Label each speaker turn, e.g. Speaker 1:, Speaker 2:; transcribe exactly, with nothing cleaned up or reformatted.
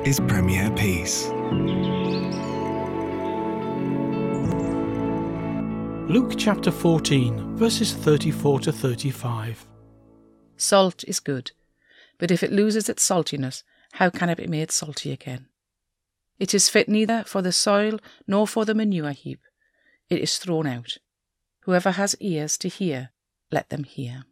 Speaker 1: is Premier Peace.
Speaker 2: Luke chapter fourteen, verses thirty-four to thirty-five.
Speaker 3: Salt is good, but if it loses its saltiness, how can it be made salty again? It is fit neither for the soil nor for the manure heap. It is thrown out. Whoever has ears to hear, let them hear.